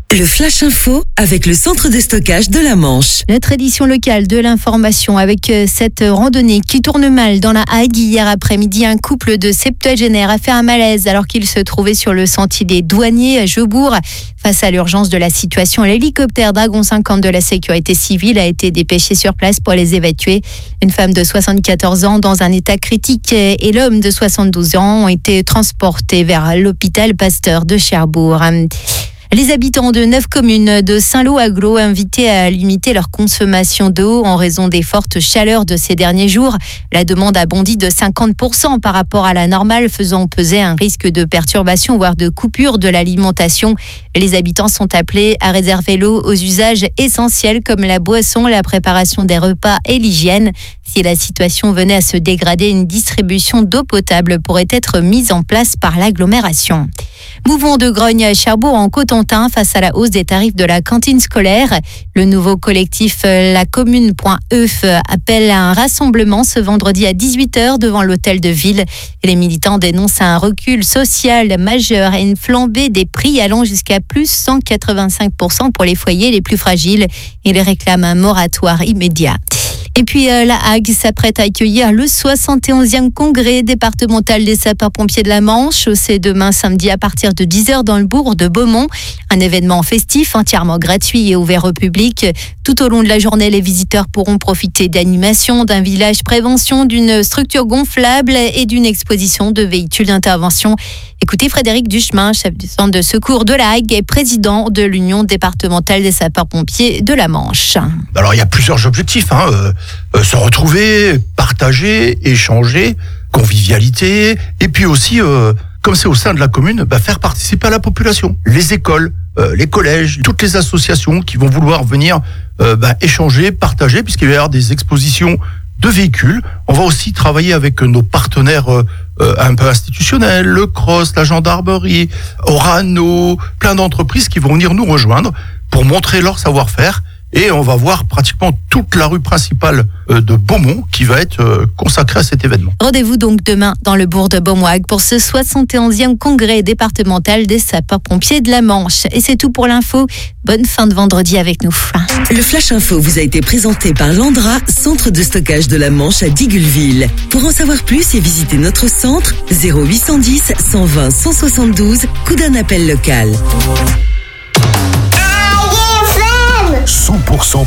Le Flash Info avec le centre de stockage de la Manche. La tradition locale de l'information avec cette randonnée qui tourne mal dans la Hague. Hier après-midi, un couple de septuagénaires a fait un malaise alors qu'il se trouvait sur le sentier des douaniers à Jeubourg. Face à l'urgence de la situation, l'hélicoptère Dragon 50 de la sécurité civile a été dépêché sur place pour les évacuer. Une femme de 74 ans dans un état critique et l'homme de 72 ans ont été transportés vers l'hôpital Pasteur de Cherbourg. Les habitants de 9 communes de Saint-Lô-Aglo invités à limiter leur consommation d'eau en raison des fortes chaleurs de ces derniers jours. La demande a bondi de 50% par rapport à la normale, faisant peser un risque de perturbation, voire de coupure de l'alimentation. Les habitants sont appelés à réserver l'eau aux usages essentiels comme la boisson, la préparation des repas et l'hygiène. Si la situation venait à se dégrader, une distribution d'eau potable pourrait être mise en place par l'agglomération. Mouvement de grogne à Cherbourg en Cotentin face à la hausse des tarifs de la cantine scolaire. Le nouveau collectif La Commune.E appelle à un rassemblement ce vendredi à 18h devant l'hôtel de ville. Les militants dénoncent un recul social majeur et une flambée des prix allant jusqu'à plus 185% pour les foyers les plus fragiles. Ils réclament un moratoire immédiat. Et puis la Hague s'apprête à accueillir le 71e congrès départemental des sapeurs-pompiers de la Manche. C'est demain samedi à partir de 10h dans le bourg de Beaumont. Un événement festif entièrement gratuit et ouvert au public. Tout au long de la journée, les visiteurs pourront profiter d'animations, d'un village prévention, d'une structure gonflable et d'une exposition de véhicules d'intervention. Écoutez Frédéric Duchemin, chef du centre de secours de la Hague et président de l'Union départementale des sapeurs-pompiers de la Manche. Alors il y a plusieurs objectifs, se retrouver, partager, échanger, convivialité, et puis aussi, comme c'est au sein de la commune, faire participer à la population, les écoles, les collèges, toutes les associations qui vont vouloir venir échanger, partager, puisqu'il va y avoir des expositions de véhicules. On va aussi travailler avec nos partenaires un peu institutionnels, le CROSS, la gendarmerie, Orano, plein d'entreprises qui vont venir nous rejoindre pour montrer leur savoir-faire. Et on va voir pratiquement toute la rue principale de Beaumont qui va être consacrée à cet événement. Rendez-vous donc demain dans le bourg de Beaumont pour ce 71e congrès départemental des sapeurs-pompiers de la Manche. Et c'est tout pour l'info. Bonne fin de vendredi avec nous. Le Flash Info vous a été présenté par Landra, centre de stockage de la Manche à Digueulville. Pour en savoir plus et visiter notre centre, 0810 120 172, coup d'un appel local. 100%